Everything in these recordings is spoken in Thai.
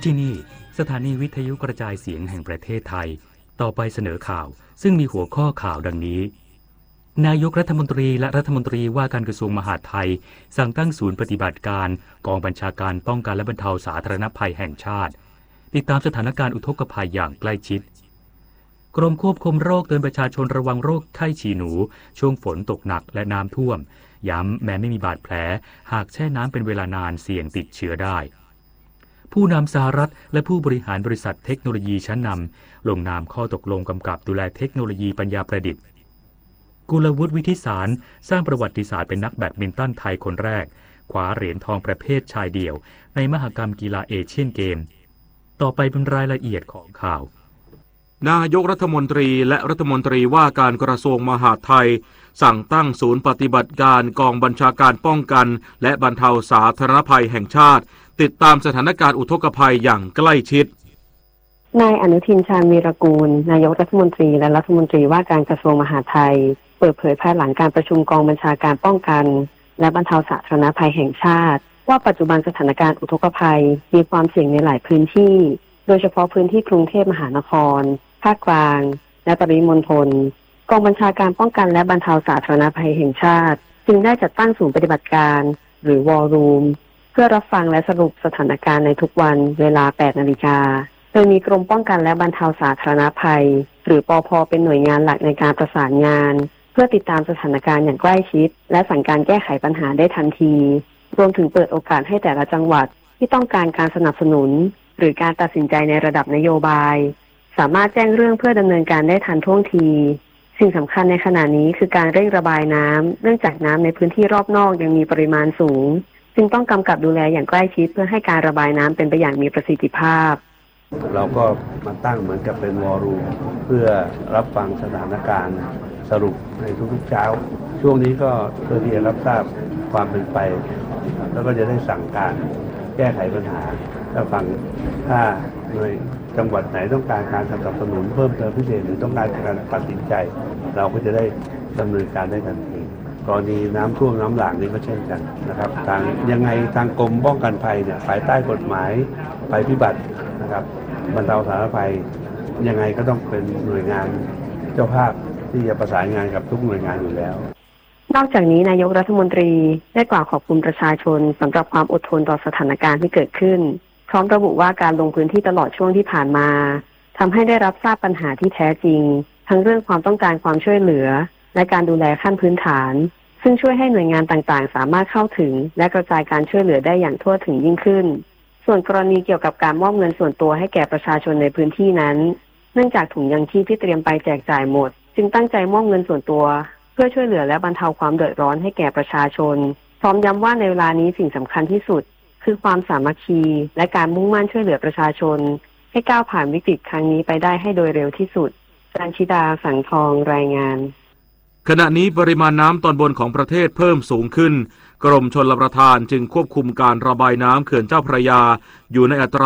ที่นี่สถานีวิทยุกระจายเสียงแห่งประเทศไทยต่อไปเสนอข่าวซึ่งมีหัวข้อข่าวดังนี้นายกรัฐมนตรีและรัฐมนตรีว่าการกระทรวงมหาดไทยสั่งตั้งศูนย์ปฏิบัติการกองบัญชาการป้องกันและบรรเทาสาธารณภัยแห่งชาติติดตามสถานการณ์อุทกภัยอย่างใกล้ชิดกรมควบคุมโรคเตือนประชาชนระวังโรคไข้ฉี่หนูช่วงฝนตกหนักและน้ำท่วมย้ำแม้ไม่มีบาดแผลหากแช่น้ำเป็นเวลานานเสี่ยงติดเชื้อได้ผู้นำสหรัฐและผู้บริหารบริษัทเทคโนโลยีชั้นนำลงนามข้อตกลงกำกับดูแลเทคโนโลยีปัญญาประดิษฐ์กุลวุฒิวิทิสารสร้างประวัติศาสตร์เป็นนักแบดมินตันไทยคนแรกคว้าเหรียญทองประเภทชายเดี่ยวในมหกรรมกีฬาเอเชียนเกมต่อไปเป็นรายละเอียดของข่าวนายกรัฐมนตรีและรัฐมนตรีว่าการกระทรวงมหาดไทยสั่งตั้งศูนย์ปฏิบัติการกองบัญชาการป้องกันและบรรเทาสาธารณภัยแห่งชาติติดตามสถานการณ์อุทกภัยอย่างใกล้ชิดนายอนุทินชาญวีรกูลนายกรัฐมนตรีและรัฐมนตรีว่าการกระทรวงมหาดไทยเปิดเผยภายหลังการประชุมกองบัญชาการป้องกันและบรรเทาสาธารณภัยแห่งชาติว่าปัจจุบันสถานการณ์อุทกภัยมีความเสี่ยงในหลายพื้นที่โดยเฉพาะพื้นที่กรุงเทพมหานครภาคกลางและปริมณฑลกองบัญชาการป้องกันและบรรเทาสาธารณภัยแห่งชาติจึงได้จัดตั้งศูนย์ปฏิบัติการหรือวอลลุ่มเพื่อรับฟังและสรุปสถานการณ์ในทุกวันเวลา 8 นาฬิกาโดยมีกรมป้องกันและบรรเทาสาธารณภัยหรือปภ.เป็นหน่วยงานหลักในการประสานงานเพื่อติดตามสถานการณ์อย่างใกล้ชิดและสั่งการแก้ไขปัญหาได้ทันทีรวมถึงเปิดโอกาสให้แต่ละจังหวัดที่ต้องการการสนับสนุนหรือการตัดสินใจในระดับนโยบายสามารถแจ้งเรื่องเพื่อดำเนินการได้ทันท่วงทีสิ่งสำคัญในขณะนี้คือการเร่งระบายน้ำเนื่องจากน้ำในพื้นที่รอบนอกยังมีปริมาณสูงจึงต้องกำกับดูแลอย่างใกล้ชิดเพื่อให้การระบายน้ำเป็นไปอย่างมีประสิทธิภาพเราก็มาตั้งเหมือนกับเป็นวอลลุ่มเพื่อรับฟังสถานการณ์สรุปในทุกๆเช้าช่วงนี้ก็เพื่อที่จะรับทราบความเป็นไปแล้วก็จะได้สั่งการแก้ไขปัญหาถ้าหน่วยจังหวัดไหนต้องการการสนับสนุนเพิ่มเติมพิเศษหรือต้องการการตัดสินใจเราก็จะได้ดำเนินการได้ทันทีกรณีน้ำท่วมน้ำหลากนี่ก็เช่นกันนะครับยังไงทางกรมป้องกันภัยเนี่ยภายใต้กฎหมายภัยพิบัตินะครับบรรเทาสาธารณภัยยังไงก็ต้องเป็นหน่วยงานเจ้าภาพที่จะประสานงานกับทุกหน่วยงานอยู่แล้วนอกจากนี้นายกรัฐมนตรีได้กล่าวขอบคุณประชาชนสำหรับความอดทนต่อสถานการณ์ที่เกิดขึ้นพร้อมระบุว่าการลงพื้นที่ตลอดช่วงที่ผ่านมาทำให้ได้รับทราบปัญหาที่แท้จริงทั้งเรื่องความต้องการความช่วยเหลือและการดูแลขั้นพื้นฐานซึ่งช่วยให้หน่วยงานต่างๆสามารถเข้าถึงและกระจายการช่วยเหลือได้อย่างทั่วถึงยิ่งขึ้นส่วนกรณีเกี่ยวกับการมอบเงินส่วนตัวให้แก่ประชาชนในพื้นที่นั้นเนื่องจากถุงยังชีพที่เตรียมไปแจกจ่ายหมดจึงตั้งใจมอบเงินส่วนตัวเพื่อช่วยเหลือและบรรเทาความเดือดร้อนให้แก่ประชาชนพร้อมย้ำว่าในเวลานี้สิ่งสำคัญที่สุดคือความสามัคคีและการมุ่งมั่นช่วยเหลือประชาชนให้ก้าวผ่านวิกฤตครั้งนี้ไปได้ให้โดยเร็วที่สุดจันชิดาสังทองรายงานขณะนี้ปริมาณน้ำตอนบนของประเทศเพิ่มสูงขึ้นกรมชลประทานจึงควบคุมการระบายน้ำเขื่อนเจ้าพระยาอยู่ในอัตรา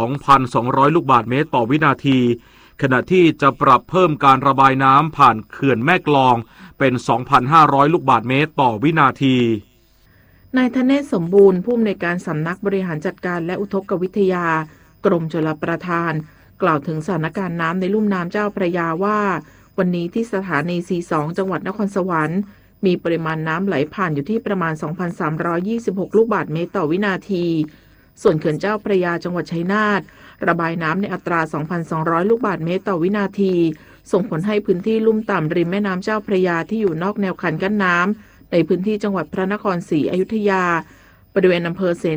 2,200 ลูกบาศก์เมตรต่อวินาทีขณะที่จะปรับเพิ่มการระบายน้ำผ่านเขื่อนแม่กลองเป็น 2,500 ลูกบาศก์เมตรต่อวินาทีนายธเนศสมบูรณ์ผู้อำนวยการสำนักบริหารจัดการและอุทกวิทยากรมชลประทานกล่าวถึงสถานการณ์น้ำในลุ่มน้ำเจ้าพระยาว่าวันนี้ที่สถานี 42 จังหวัดนครสวรรค์มีปริมาณน้ำไหลผ่านอยู่ที่ประมาณ 2,326 ลูกบาศก์เมตรต่อวินาทีส่วนเขื่อนเจ้าพระยาจังหวัดชัยนาทระบายน้ำในอัตรา 2,200 ลูกบาศก์เมตรต่อวินาทีส่งผลให้พื้นที่ลุ่มต่ำริมแม่น้ำเจ้าพระยาที่อยู่นอกแนวคันกั้นน้ำในพื้นที่จังหวัดพระนครศรีอยุธยาบริเวณอำเภอเส